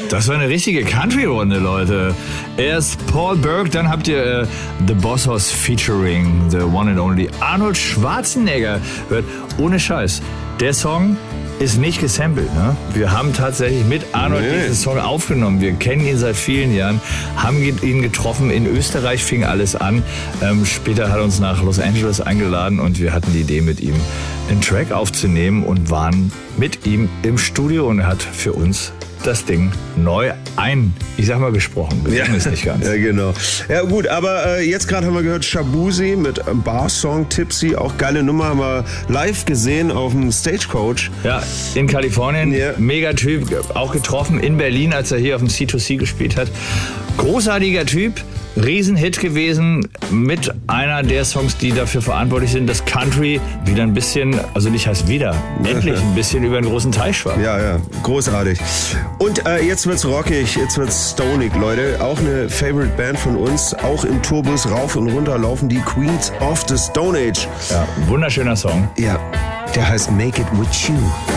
Das war eine richtige Country-Runde, Leute. Erst Paul Burke, dann habt ihr The Boss Hoss featuring the one and only Arnold Schwarzenegger. Hört, ohne Scheiß, der Song ist nicht gesampelt. Ne? Wir haben tatsächlich mit Arnold diesen Song aufgenommen. Wir kennen ihn seit vielen Jahren, haben ihn getroffen. In Österreich fing alles an. Später hat er uns nach Los Angeles eingeladen und wir hatten die Idee, mit ihm einen Track aufzunehmen und waren mit ihm im Studio und er hat für uns das Ding neu gesprochen. Gesungen ist nicht ganz. Ja, genau. Ja, gut, aber jetzt gerade haben wir gehört Shaboozey mit Bar-Song Tipsy. Auch geile Nummer, haben wir live gesehen auf dem Stagecoach. Ja, in Kalifornien. Yeah. Mega Typ. Auch getroffen in Berlin, als er hier auf dem C2C gespielt hat. Großartiger Typ. Riesenhit gewesen mit einer der Songs, die dafür verantwortlich sind, dass Country wieder ein bisschen, also nicht heißt wieder, endlich ein bisschen über einen großen Teich schwappt. Ja, großartig. Und jetzt wird's rockig, jetzt wird's stonig, Leute. Auch eine Favorite Band von uns, auch im Tourbus rauf und runter laufen die Queens of the Stone Age. Ja, wunderschöner Song. Ja, der heißt Make It With You.